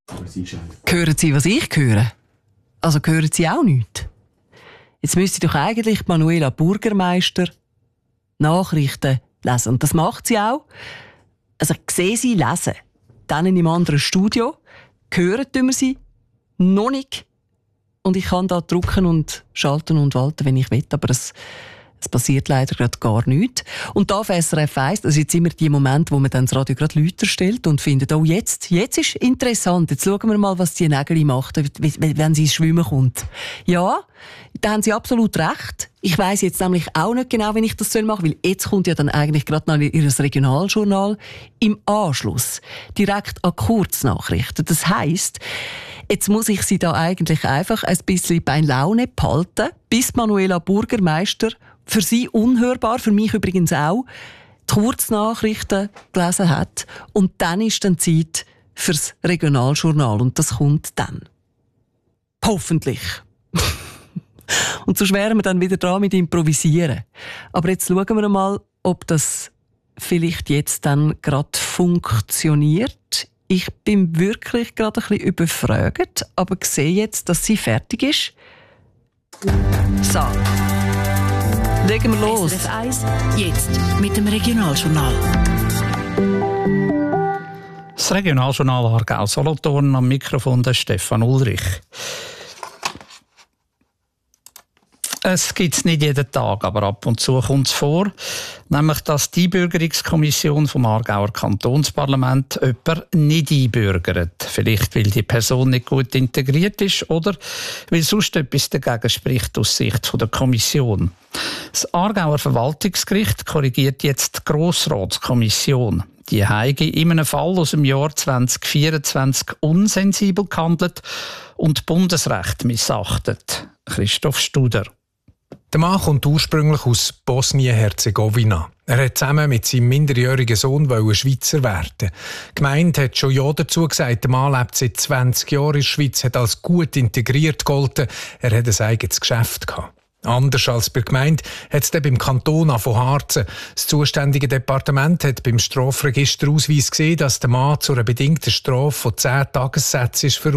Hören Sie, was ich höre? Also hören Sie auch nichts? Jetzt müsste doch eigentlich Manuela Bürgermeister Nachrichten lesen. Und das macht sie auch. Also ich sehe sie lesen. Dann in einem anderen Studio. Hören tun wir sie noch nicht. Und ich kann da drücken und schalten und walten, wenn ich will. Aber es passiert leider gerade gar nichts. Und da auf SRF 1, das ist jetzt immer die Momente, wo man dann das Radio gerade lauter stellt und findet, oh, jetzt ist interessant, jetzt schauen wir mal, was die Nägel macht, wenn sie ins Schwimmen kommt. Ja, da haben Sie absolut recht. Ich weiss jetzt nämlich auch nicht genau, wie ich das machen soll, weil jetzt kommt ja dann eigentlich gerade noch Ihr Regionaljournal im Anschluss, direkt an Kurznachrichten. Das heisst, jetzt muss ich Sie da eigentlich einfach ein bisschen bei Laune behalten, bis Manuela Bürgermeister, für Sie unhörbar, für mich übrigens auch, die Kurznachrichten gelesen hat. Und dann ist dann Zeit fürs Regionaljournal. Und das kommt dann. Hoffentlich. Und sonst wären wir dann wieder dran mit Improvisieren. Aber jetzt schauen wir mal, ob das vielleicht jetzt dann gerade funktioniert. Ich bin wirklich gerade ein bisschen überfragt, aber sehe jetzt, dass sie fertig ist. So. Legen wir los. SRF 1, jetzt mit dem Regionaljournal. Das Regionaljournal Aargau-Solothurn, am Mikrofon der Stefan Ulrich. Es gibt es nicht jeden Tag, aber ab und zu kommt es vor, nämlich dass die Einbürgerungskommission vom Aargauer Kantonsparlament jemanden nicht einbürgert. Vielleicht, weil die Person nicht gut integriert ist oder weil sonst etwas dagegen spricht aus Sicht der Kommission. Das Aargauer Verwaltungsgericht korrigiert jetzt die Grossratskommission. Die habe in einem Fall aus dem Jahr 2024 unsensibel gehandelt und Bundesrecht missachtet. Christoph Studer. Der Mann kommt ursprünglich aus Bosnien-Herzegowina. Er hat zusammen mit seinem minderjährigen Sohn Schweizer werden. Die Gemeinde hat schon ja dazu gesagt, der Mann lebt seit 20 Jahren in der Schweiz, hat als gut integriert gegolten. Er hat ein eigenes Geschäft gehabt. Anders als bei der Gemeinde hat es dann beim Kanton von Harzen. Das zuständige Departement hat beim Strafregisterausweis gesehen, dass der Mann zu einer bedingten Strafe von 10 Tagessätzen ist